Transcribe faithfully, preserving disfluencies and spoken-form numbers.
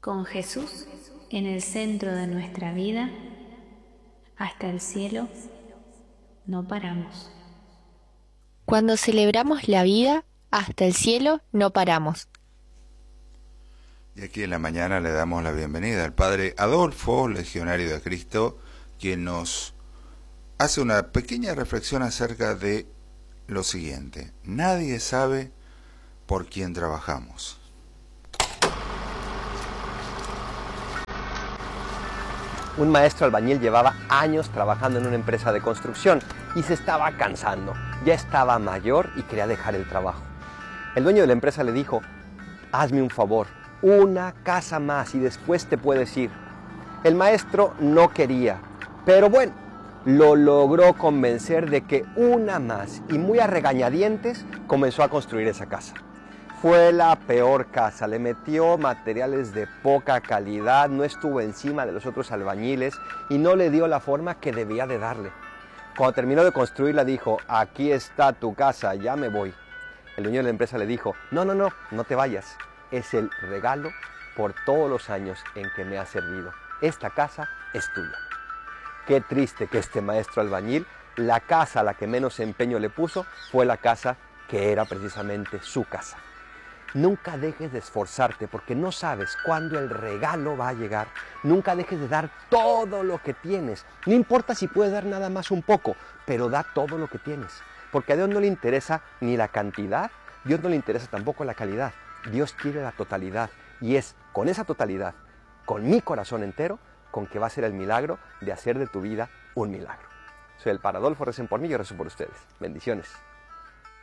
Con Jesús en el centro de nuestra vida, hasta el cielo no paramos. Cuando celebramos la vida, hasta el cielo no paramos. Y aquí en la mañana le damos la bienvenida al Padre Adolfo, legionario de Cristo, quien nos hace una pequeña reflexión acerca de lo siguiente: nadie sabe por quién trabajamos. Un maestro albañil llevaba años trabajando en una empresa de construcción y se estaba cansando. Ya estaba mayor y quería dejar el trabajo. El dueño de la empresa le dijo: hazme un favor, una casa más y después te puedes ir. El maestro no quería, pero bueno, lo logró convencer de que una más, y muy a regañadientes comenzó a construir esa casa. Fue la peor casa, le metió materiales de poca calidad, no estuvo encima de los otros albañiles y no le dio la forma que debía de darle. Cuando terminó de construirla dijo: aquí está tu casa, ya me voy. El dueño de la empresa le dijo: no, no, no, no te vayas, es el regalo por todos los años en que me ha servido. Esta casa es tuya. Qué triste que este maestro albañil, la casa a la que menos empeño le puso, fue la casa que era precisamente su casa. Nunca dejes de esforzarte porque no sabes cuándo el regalo va a llegar. Nunca dejes de dar todo lo que tienes. No importa si puedes dar nada más un poco, pero da todo lo que tienes. Porque a Dios no le interesa ni la cantidad, Dios no le interesa tampoco la calidad. Dios quiere la totalidad y es con esa totalidad, con mi corazón entero, con que va a ser el milagro de hacer de tu vida un milagro. Soy el Padre Adolfo, recen por mí, yo rezo por ustedes. Bendiciones.